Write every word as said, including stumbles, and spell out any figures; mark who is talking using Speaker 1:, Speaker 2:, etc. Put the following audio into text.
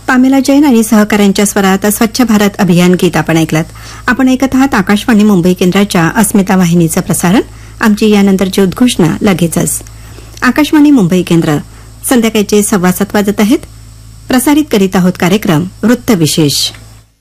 Speaker 1: Pamela Jain आणि सहकाऱ्यांच्या स्वरात स्वच्छ भारत अभियान गीत आपण ऐकलात. आपण ऐकत आहात आकाशवाणी मुंबई केंद्राच्या अस्मिता वाहिनीचं प्रसारण. आमची यानंतरची उद्घोषणा लगेचच. आकाशवाणी मुंबई केंद्र संध्याकाळचे सव्वा सात वाजत आहेत. प्रसारित करीत आहोत कार्यक्रम वृत्तविशेष.